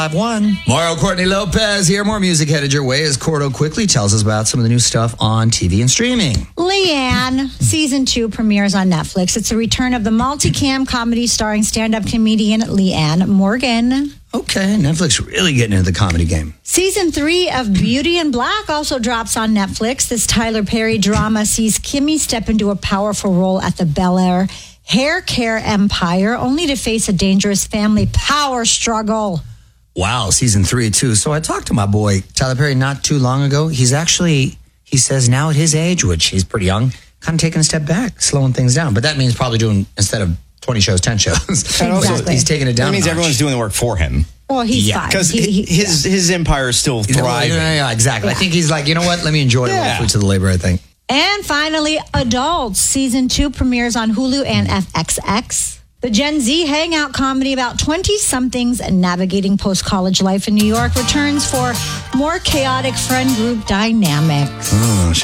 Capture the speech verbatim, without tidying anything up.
I've won. Mario Courtney Lopez here. More music headed your way as Cordo quickly tells us about some of the new stuff on T V and streaming. Leanne, season two premieres on Netflix. It's a return of the multicam comedy starring stand-up comedian Leanne Morgan. Okay, Netflix really getting into the comedy game. Season three of Beauty in Black also drops on Netflix. This Tyler Perry drama sees Kimmy step into a powerful role at the Bel Air hair care empire, only to face a dangerous family power struggle. Wow, season three, too. So I talked to my boy, Tyler Perry, not too long ago. He's actually, he says now at his age, which he's pretty young, kind of taking a step back, slowing things down. But that means probably doing, instead of twenty shows, ten shows. Exactly. He's taking it down. That means everyone's doing the work for him. Well, he's Yeah, fine. Because He- he- his yeah. his empire is still thriving. Yeah, yeah, exactly. Yeah. I think he's like, you know what? Let me enjoy it. Yeah. Hopefully to the labor, I think. And finally, Adults. Season two premieres on Hulu and F X X. The Gen Z hangout comedy about twenty-somethings navigating post-college life in New York returns for more chaotic friend group dynamics. Oh,